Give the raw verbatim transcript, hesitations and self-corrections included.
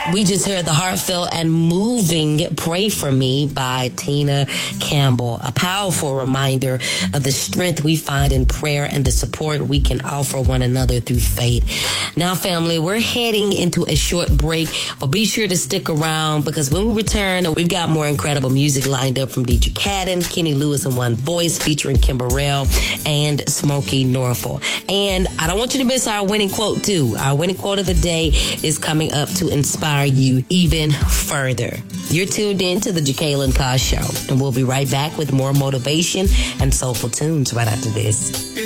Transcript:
We just heard the heartfelt and moving Pray For Me by Tina Campbell. A powerful reminder of the strength we find in prayer and the support we can offer one another through faith. Now, family, we're heading into a short break, but be sure to stick around because when we return, we've got more incredible music lined up from Deidre Cadden, Kenny Lewis and One Voice featuring Kimberell and Smokey Norfolk. And I don't want you to miss our winning quote, too. Our winning quote of the day is coming up to inspire you even further. You're tuned in to the Jekalyn Carr Show, and we'll be right back with more motivation and soulful tunes right after this.